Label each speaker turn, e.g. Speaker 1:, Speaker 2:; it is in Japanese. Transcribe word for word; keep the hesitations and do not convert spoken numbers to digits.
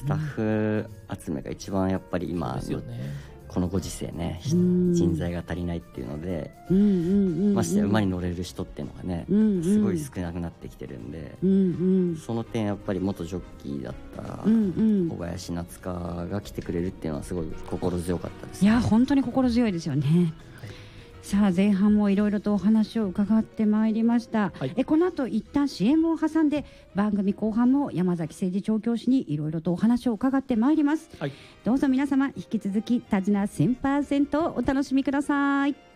Speaker 1: タッフ集めが一番やっぱり今
Speaker 2: ですよね。
Speaker 1: このご時世ね、
Speaker 3: うん
Speaker 1: 人材が足りないっていうので、
Speaker 3: うんうんうんうん、
Speaker 1: ましてや馬に乗れる人っていうのがね、
Speaker 3: うんうん、
Speaker 1: すごい少なくなってきてるんで、
Speaker 3: うんうん、
Speaker 1: その点やっぱり元ジョッキーだった
Speaker 3: うんうん、
Speaker 1: 小林夏香が来てくれるっていうのはすごい心強かったですね。
Speaker 3: いや本当に心強いですよね。さあ前半もいろいろとお話を伺ってまいりました、
Speaker 2: はい、
Speaker 3: えこの後一旦 シーエム を挟んで番組後半も山崎誠二調教師にいろいろとお話を伺ってまいります、
Speaker 2: はい、
Speaker 3: どうぞ皆様引き続き手綱 せんパーセント をお楽しみください。